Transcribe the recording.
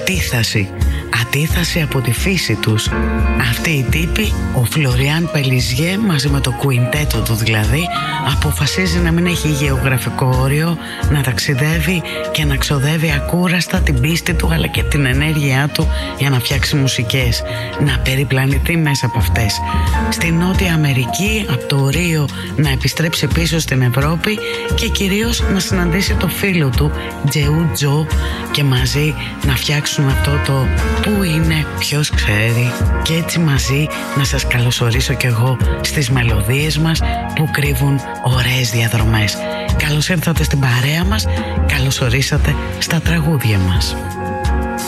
Αντίθαση από τη φύση τους. Αυτοί οι τύποι, ο Φλωριάν Πελιζιέ μαζί με το κουιντέτο του δηλαδή, αποφασίζει να μην έχει γεωγραφικό όριο, να ταξιδεύει και να ξοδεύει ακούραστα την πίστη του αλλά και την ενέργειά του για να φτιάξει μουσικές, να περιπλανηθεί μέσα από αυτές. Στη Νότια Αμερική, από το Ρίο να επιστρέψει πίσω στην Ευρώπη και κυρίως να συναντήσει το φίλο του Τζεού Τζο και μαζί να φτιάξουν αυτό το «Πού είναι, ποιος ξέρει», και έτσι μαζί να σας καλωσορίσω κι εγώ στις μελωδίες μας που κρύβουν ωραίες διαδρομές. Καλώς ήρθατε στην παρέα μας, καλώς ορίσατε στα τραγούδια μας.